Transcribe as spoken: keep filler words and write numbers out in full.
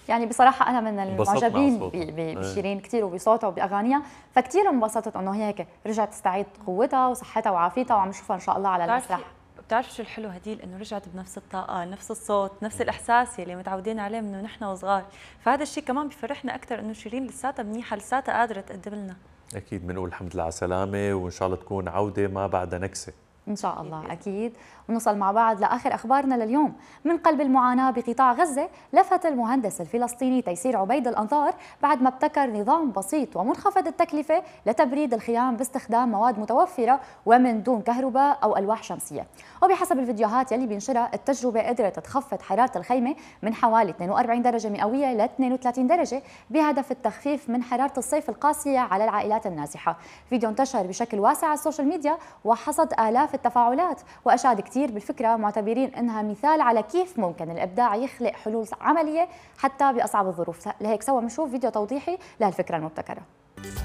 يعني بصراحة أنا من انبسطت مع المعجبين صوتها. ب- ب- إيه. بشيرين كثير وبصوتها وبأغانيها، فكتير انبسطت إنه هي هيك رجعت تستعيد قوتها وصحتها وعافيتها، وعم نشوفها إن شاء الله على بتعرفي المسرح. بتعرفي شو الحلو هديل؟ انه رجعت بنفس الطاقه، نفس الصوت، نفس الاحساس اللي متعودين عليه من نحن وصغار، فهذا الشيء كمان بيفرحنا اكثر انه شيرين لساتها منيحه، لساتها قادره تقدم لنا. اكيد بنقول الحمد لله على السلامه، وان شاء الله تكون عوده ما بعد نكسه. إن شاء الله أكيد. ونوصل مع بعض لآخر أخبارنا لليوم. من قلب المعاناة بقطاع غزة، لفت المهندس الفلسطيني تيسير عبيد الأنظار بعد ما ابتكر نظام بسيط ومنخفض التكلفة لتبريد الخيام باستخدام مواد متوفرة ومن دون كهرباء أو ألواح شمسية. وبحسب الفيديوهات يلي بينشرها، التجربة قدرت تخفض حرارة الخيمة من حوالي اثنين وأربعين درجة مئوية ل اثنين وثلاثين درجة، بهدف التخفيف من حرارة الصيف القاسية على العائلات النازحة. فيديو انتشر بشكل واسع على السوشيال ميديا وحصد آلاف التفاعلات، وأشاد كثير بالفكرة، معتبرين إنها مثال على كيف ممكن الإبداع يخلق حلول عملية حتى بأصعب الظروف. لهيك سوا بنشوف فيديو توضيحي لهالفكرة المبتكرة.